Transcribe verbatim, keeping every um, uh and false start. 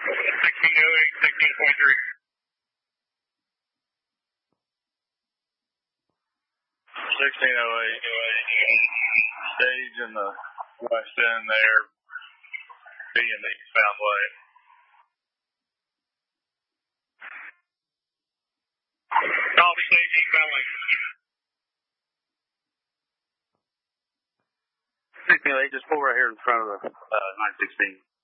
sixteen oh eight, sixteen point three. sixteen oh eight. Stage in the west end there. Being the eastbound way. Copy, stage eastbound way. sixteen oh eight, just pull right here in front of the uh, nine sixteen.